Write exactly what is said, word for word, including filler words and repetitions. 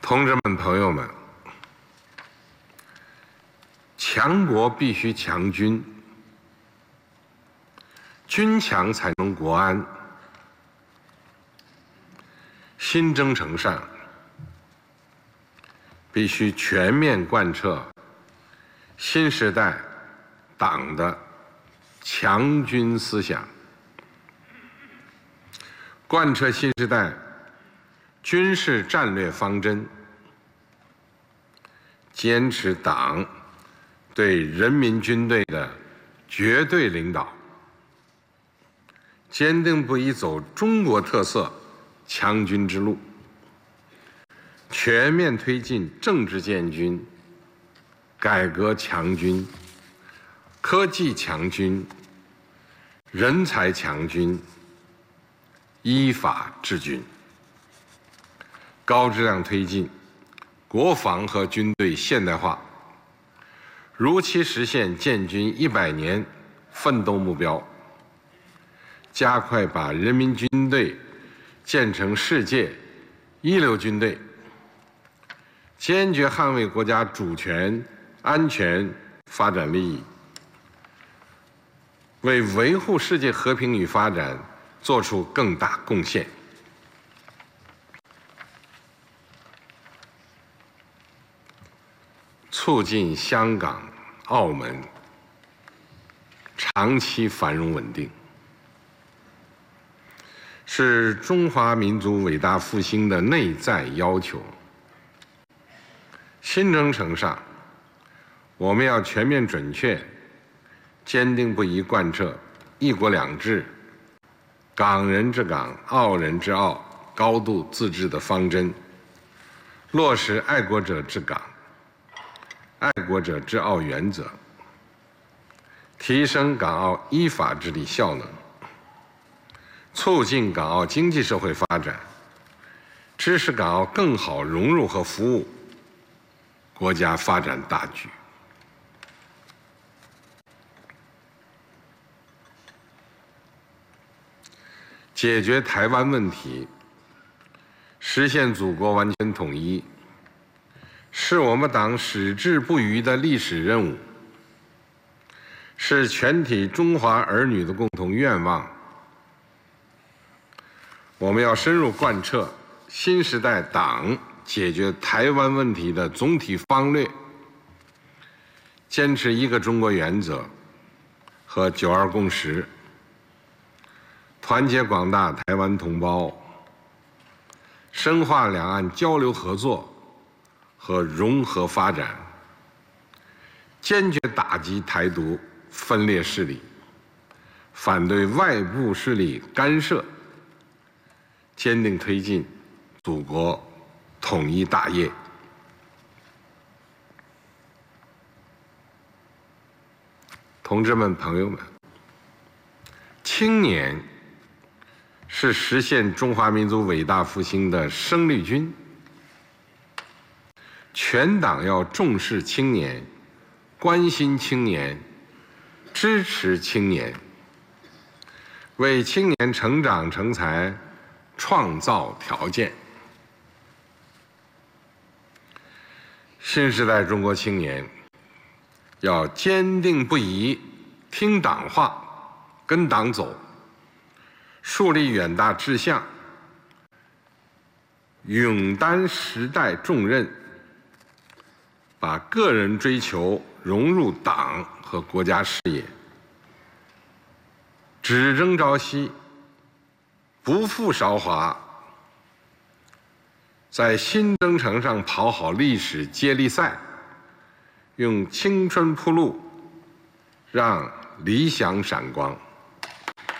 同志们、朋友们，强国必须强军，军强才能国安。新征程上，必须全面贯彻新时代党的强军思想，贯彻新时代军事战略方针，坚持党对人民军队的绝对领导，坚定不移走中国特色强军之路，全面推进政治建军、改革强军、科技强军、人才强军、依法治军，高质量推进国防和军队现代化，如期实现建军一百年奋斗目标，加快把人民军队建成世界一流军队，坚决捍卫国家主权、安全、发展利益，为维护世界和平与发展做出更大贡献。促进香港、澳门长期繁荣稳定，是中华民族伟大复兴的内在要求。新征程上，我们要全面准确、坚定不移贯彻“一国两制”、“港人治港、澳人治澳”高度自治的方针，落实爱国者治港、爱国者治澳原则，提升港澳依法治理效能，促进港澳经济社会发展，支持港澳更好融入和服务国家发展大局。解决台湾问题，实现祖国完全统一，是我们党矢志不渝的历史任务，是全体中华儿女的共同愿望。我们要深入贯彻新时代党解决台湾问题的总体方略，坚持一个中国原则和九二共识，团结广大台湾同胞，深化两岸交流合作和融合发展，坚决打击台独分裂势力，反对外部势力干涉，坚定推进祖国统一大业。同志们、朋友们，青年是实现中华民族伟大复兴的生力军。全党要重视青年，关心青年，支持青年，为青年成长成才创造条件。新时代中国青年要坚定不移听党话，跟党走，树立远大志向，勇担时代重任，把个人追求融入党和国家事业，只争朝夕，不负韶华，在新征程上跑好历史接力赛，用青春铺路，让理想闪光。